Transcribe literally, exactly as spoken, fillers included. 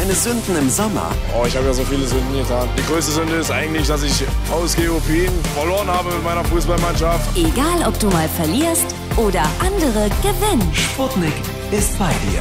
deine Sünden im Sommer? Oh, ich habe ja so viele Sünden getan. Die größte Sünde ist eigentlich, dass ich aus Geopin verloren habe mit meiner Fußballmannschaft. Egal, ob du mal verlierst oder andere gewinnen. Sputnik ist bei dir.